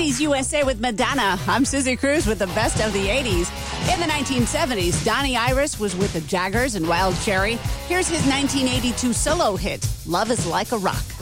80s USA with Madonna. I'm Susie Cruz with the best of the 80s. In the 1970s, Donnie Iris was with the Jaggers and Wild Cherry. Here's his 1982 solo hit, Love is Like a Rock.